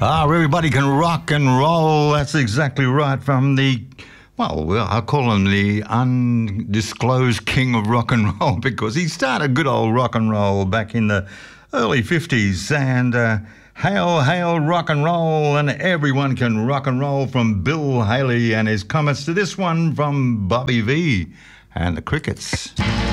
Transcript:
Everybody can rock and roll. That's exactly right. From the, well, I call him the undisclosed king of rock and roll because he started good old rock and roll back in the early 50s. And hail, hail, rock and roll. And everyone can rock and roll, from Bill Haley and his comments to this one from Bobby V and the Crickets.